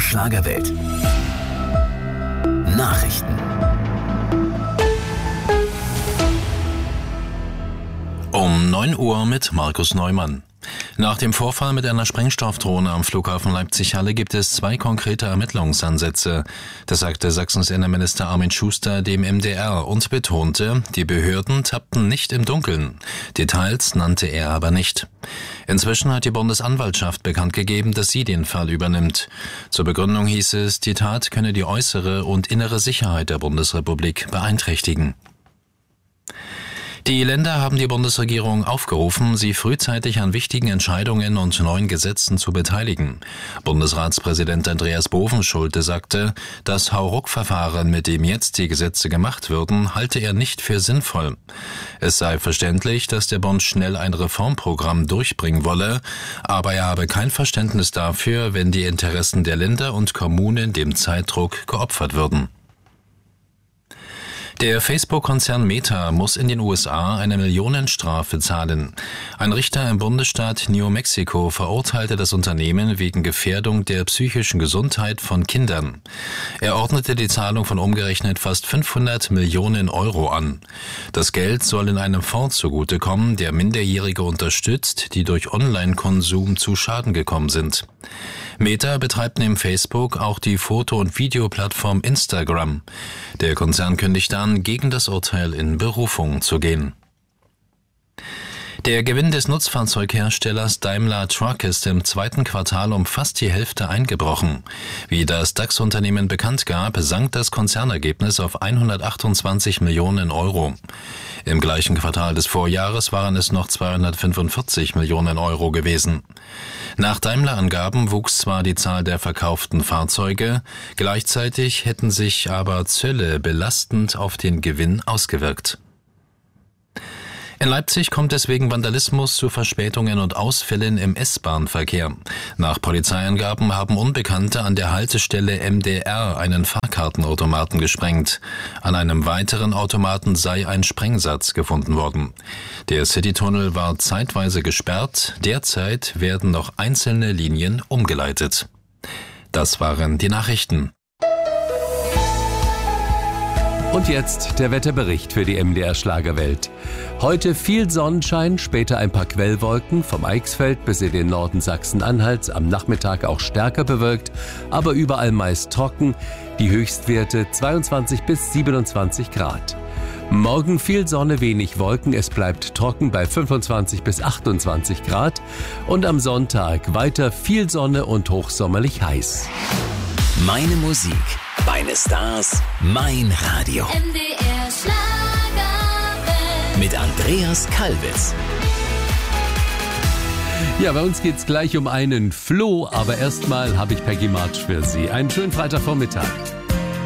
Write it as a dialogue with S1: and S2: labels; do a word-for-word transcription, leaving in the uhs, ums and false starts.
S1: Schlagerwelt. Nachrichten.
S2: Um neun Uhr mit Markus Neumann. Nach dem Vorfall mit einer Sprengstoffdrohne am Flughafen Leipzig-Halle gibt es zwei konkrete Ermittlungsansätze. Das sagte Sachsens Innenminister Armin Schuster dem M D R und betonte, die Behörden tappten nicht im Dunkeln. Details nannte er aber nicht. Inzwischen hat die Bundesanwaltschaft bekannt gegeben, dass sie den Fall übernimmt. Zur Begründung hieß es, die Tat könne die äußere und innere Sicherheit der Bundesrepublik beeinträchtigen. Die Länder haben die Bundesregierung aufgerufen, sie frühzeitig an wichtigen Entscheidungen und neuen Gesetzen zu beteiligen. Bundesratspräsident Andreas Bovenschulte sagte, das Hauruck-Verfahren, mit dem jetzt die Gesetze gemacht würden, halte er nicht für sinnvoll. Es sei verständlich, dass der Bund schnell ein Reformprogramm durchbringen wolle, aber er habe kein Verständnis dafür, wenn die Interessen der Länder und Kommunen dem Zeitdruck geopfert würden. Der Facebook-Konzern Meta muss in den U S A eine Millionenstrafe zahlen. Ein Richter im Bundesstaat New Mexico verurteilte das Unternehmen wegen Gefährdung der psychischen Gesundheit von Kindern. Er ordnete die Zahlung von umgerechnet fast fünfhundert Millionen Euro an. Das Geld soll in einem Fonds zugutekommen, der Minderjährige unterstützt, die durch Online-Konsum zu Schaden gekommen sind. Meta betreibt neben Facebook auch die Foto- und Videoplattform Instagram. Der Konzern kündigt an, gegen das Urteil in Berufung zu gehen. Der Gewinn des Nutzfahrzeugherstellers Daimler Truck ist im zweiten Quartal um fast die Hälfte eingebrochen. Wie das DAX-Unternehmen bekannt gab, sank das Konzernergebnis auf hundertachtundzwanzig Millionen Euro. Im gleichen Quartal des Vorjahres waren es noch zweihundertfünfundvierzig Millionen Euro gewesen. Nach Daimler-Angaben wuchs zwar die Zahl der verkauften Fahrzeuge, gleichzeitig hätten sich aber Zölle belastend auf den Gewinn ausgewirkt. In Leipzig kommt es wegen Vandalismus zu Verspätungen und Ausfällen im S-Bahn-Verkehr. Nach Polizeiangaben haben Unbekannte an der Haltestelle M D R einen Fahrkartenautomaten gesprengt. An einem weiteren Automaten sei ein Sprengsatz gefunden worden. Der Citytunnel war zeitweise gesperrt. Derzeit werden noch einzelne Linien umgeleitet. Das waren die Nachrichten.
S3: Und jetzt der Wetterbericht für die M D R Schlagerwelt. Heute viel Sonnenschein, später ein paar Quellwolken, vom Eichsfeld bis in den Norden Sachsen-Anhalts, am Nachmittag auch stärker bewölkt, aber überall meist trocken, die Höchstwerte zweiundzwanzig bis siebenundzwanzig Grad. Morgen viel Sonne, wenig Wolken, es bleibt trocken bei fünfundzwanzig bis achtundzwanzig Grad und am Sonntag weiter viel Sonne und hochsommerlich heiß.
S1: Meine Musik, meine Stars, mein Radio.
S4: M D R Schlagerwelt.
S1: Mit Andreas Kalbitz.
S3: Ja, bei uns geht's gleich um einen Floh, aber erstmal habe ich Peggy March für Sie. Einen schönen Freitagvormittag.